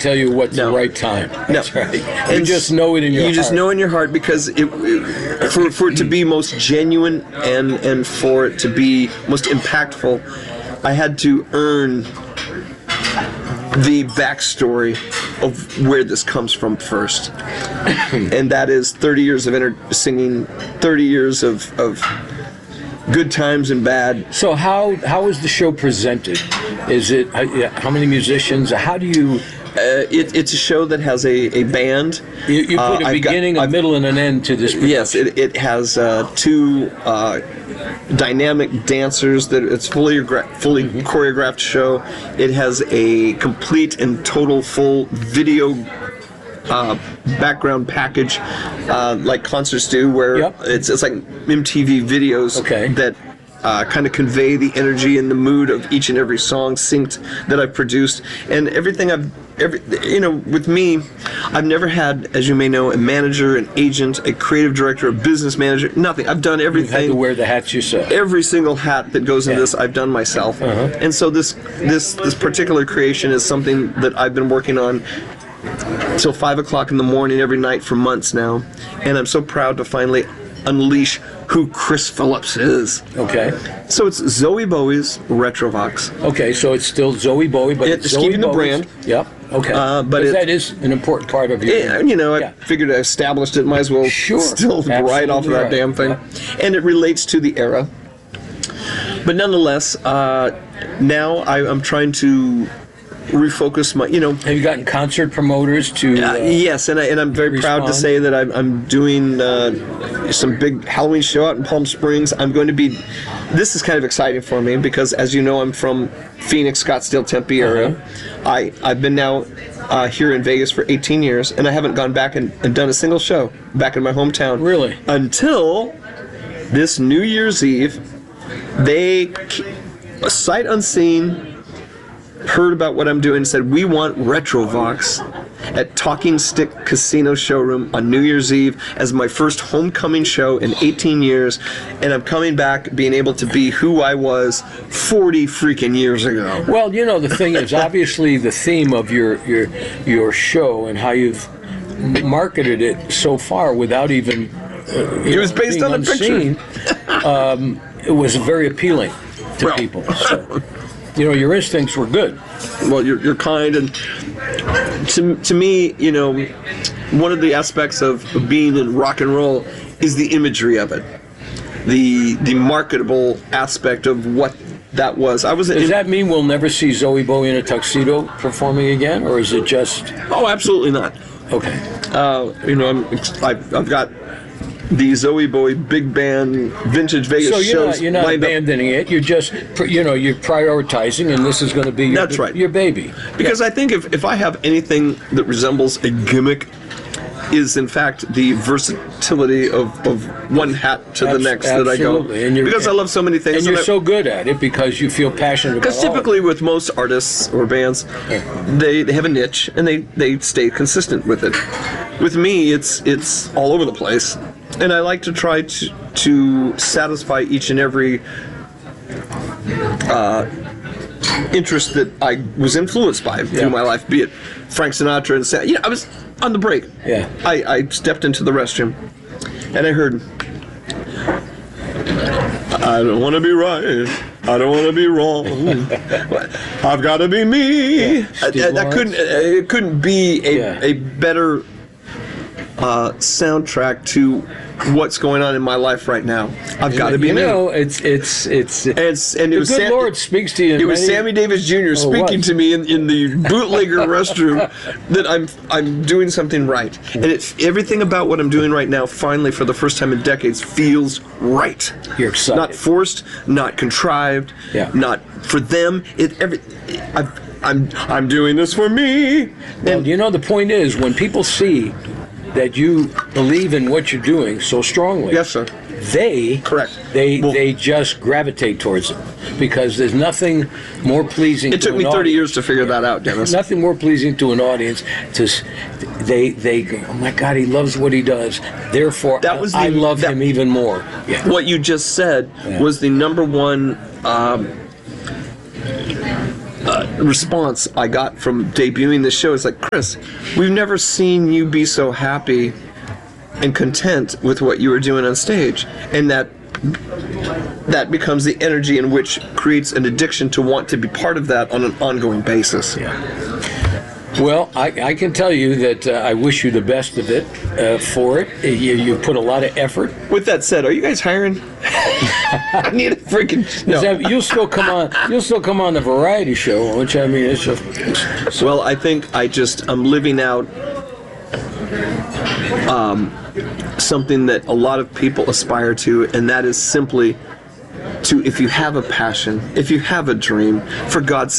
tell you what's the right time. That's right. You just know it in your heart. You just know in your heart because for it to be most genuine and for it to be most impactful, I had to earn the backstory of where this comes from first. And that is 30 years of singing, 30 years of good times and bad. So how is the show presented? Is it how many musicians? How do you? It's a show that has a band. You put a beginning, a middle, and an end to this production. Yes, it has two dynamic dancers. That it's fully choreographed show. It has a complete and total full video background package, like concerts do, where it's like MTV videos that kind of convey the energy and the mood of each and every song synced that I've produced. And everything with me, I've never had, as you may know, a manager, an agent, a creative director, a business manager, nothing. I've done everything. You've had to wear the hats yourself. Every single hat that goes in this, I've done myself. And so this particular creation is something that I've been working on till 5 o'clock in the morning every night for months now. And I'm so proud to finally unleash who Chris Phillips is. Okay. So it's Zoe Bowie's Retrovox. Okay, so it's still Zoe Bowie, but it's keeping the brand. Yep. Okay. But that is an important part of your. I figured I established it. Might as well still right off of that damn thing. Yeah. And it relates to the era. But nonetheless, now I'm trying to refocus my, Have you gotten concert promoters to? Yes, and I'm very proud to say that I'm doing some big Halloween show out in Palm Springs. I'm going to be. This is kind of exciting for me because, as you know, I'm from Phoenix, Scottsdale, Tempe area. I've been now here in Vegas for 18 years, and I haven't gone back and done a single show back in my hometown. Really? Until this New Year's Eve, they, sight unseen, heard about what I'm doing and said, we want Retrovox at Talking Stick Casino Showroom on New Year's Eve as my first homecoming show in 18 years, and I'm coming back being able to be who I was 40 freaking years ago. Well, the thing is, obviously the theme of your show and how you've marketed it so far without even it was based on a picture. It was very appealing to people. So. Your instincts were good. Well, you're kind, and to me, one of the aspects of being in rock and roll is the imagery of it, the marketable aspect of what that was. Does that mean we'll never see Zoe Bowie in a tuxedo performing again, or is it just? Oh, absolutely not. Okay. I've got the Zoe Bowie big band vintage Vegas shows. So you're not abandoning it. You're just you're prioritizing, and this is going to be your baby. Because I think if I have anything that resembles a gimmick, is in fact the versatility of one hat to the next that I go. Because I love so many things. And you're so good at it because you feel passionate about it. Because typically with most artists or bands, they have a niche and they stay consistent with it. With me, it's all over the place. And I like to try to satisfy each and every interest that I was influenced by through my life, be it Frank Sinatra and I was on the break. Yeah. I stepped into the restroom and I heard, I don't want to be right. I don't want to be wrong. I've got to be me. It couldn't be a better soundtrack to what's going on in my life right now. I've got to be me. It's and it was good Lord speaks to you. It was Sammy Davis Jr. speaking to me in the bootlegger restroom that I'm doing something right, and everything about what I'm doing right now, finally for the first time in decades, feels right. You're excited. Not forced, not contrived, not for them. I'm doing this for me. And the point is, when people see that you believe in what you're doing so strongly. Yes, sir. They just gravitate towards it because there's nothing more pleasing. It took me 30 years to figure that out, Dennis. Nothing more pleasing to an audience they go, oh my God, he loves what he does. Therefore, I love him even more. Yeah. What you just said was the number one response I got from debuting this show is like, Chris, we've never seen you be so happy and content with what you were doing on stage, and that becomes the energy in which creates an addiction to want to be part of that on an ongoing basis. Yeah. Well, I can tell you that I wish you the best of it for it. You put a lot of effort. With that said, are you guys hiring? I need a freaking. No. You'll still come on. You'll still come on the variety show, which I mean, it's just. Well, I think I'm living out something that a lot of people aspire to, and that is simply to, if you have a passion, if you have a dream, for God's